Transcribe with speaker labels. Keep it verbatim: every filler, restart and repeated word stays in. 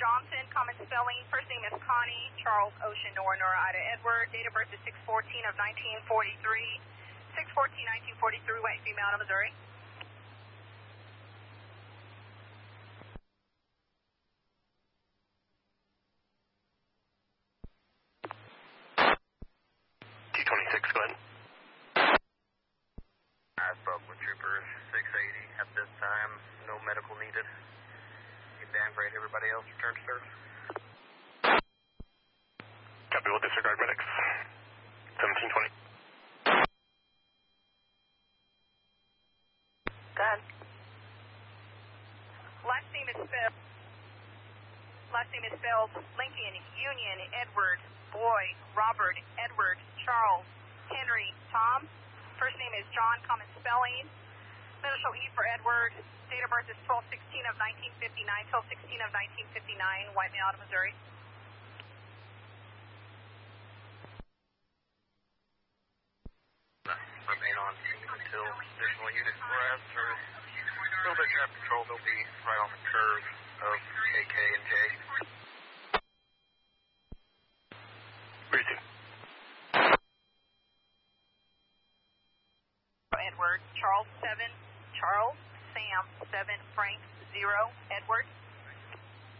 Speaker 1: Johnson, common spelling. First name is Connie, Charles, Ocean, Nora, Nora, Ida, Edward. Date of birth is six fourteen of nineteen forty-three. six fourteen nineteen forty-three, white female out of Missouri.
Speaker 2: T twenty-six, go ahead.
Speaker 3: I spoke with Troopers six eighty at this time. No medical needed. You downgrade everybody else, return to service.
Speaker 2: Copy, we'll disregard medics. seventeen twenty.
Speaker 1: Go ahead. Last name is spelled. Last name is spelled Lincoln, Union, Edward, Boy, Robert, Edward, Charles, Henry, Tom. First name is John, common spelling. Initial E for Edward. Date of birth is twelve sixteen of nineteen fifty-nine. twelve sixteen of nineteen fifty-nine. White male out of Missouri.
Speaker 3: Remain on scene until additional units arrive for a little bit of traffic control. They'll be right on the curve of K K and J.
Speaker 2: Briefing.
Speaker 1: Edward, Charles seven, Charles, Sam seven, Frank zero, Edward.